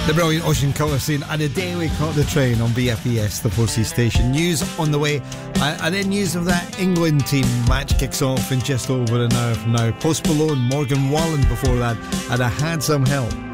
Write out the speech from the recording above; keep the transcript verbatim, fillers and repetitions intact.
The brilliant Ocean Colour scene, and a day we caught the train on B F E S, the four C station. News on the way, and then news of that England team match kicks off in just over an hour from now. Post Malone, Morgan Wallen before that, and I had some help.